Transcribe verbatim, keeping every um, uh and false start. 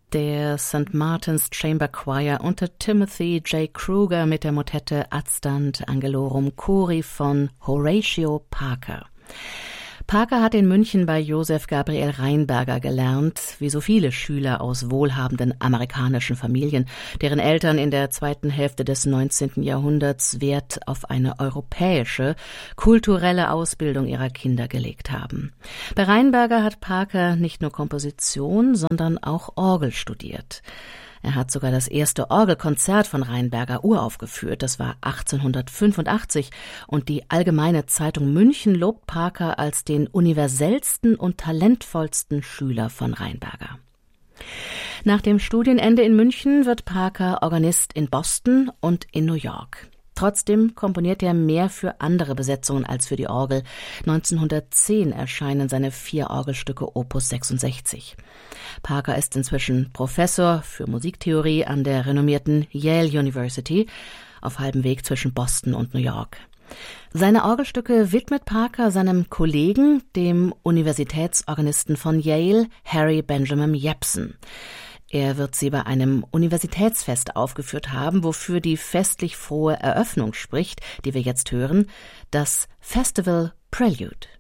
Der Sankt Martin's Chamber Choir unter Timothy J. Kruger mit der Motette Adstand Angelorum Chori von Horatio Parker. Parker hat in München bei Josef Gabriel Rheinberger gelernt, wie so viele Schüler aus wohlhabenden amerikanischen Familien, deren Eltern in der zweiten Hälfte des neunzehnten Jahrhunderts Wert auf eine europäische, kulturelle Ausbildung ihrer Kinder gelegt haben. Bei Rheinberger hat Parker nicht nur Komposition, sondern auch Orgel studiert. Er hat sogar das erste Orgelkonzert von Rheinberger uraufgeführt. Das war achtzehnhundertfünfundachtzig und die Allgemeine Zeitung München lobt Parker als den universellsten und talentvollsten Schüler von Rheinberger. Nach dem Studienende in München wird Parker Organist in Boston und in New York. Trotzdem komponiert er mehr für andere Besetzungen als für die Orgel. neunzehnhundertzehn erscheinen seine vier Orgelstücke Opus sechsundsechzig. Parker ist inzwischen Professor für Musiktheorie an der renommierten Yale University, auf halbem Weg zwischen Boston und New York. Seine Orgelstücke widmet Parker seinem Kollegen, dem Universitätsorganisten von Yale, Harry Benjamin Jepsen. Er wird sie bei einem Universitätsfest aufgeführt haben, wofür die festlich frohe Eröffnung spricht, die wir jetzt hören, das Festival Prelude.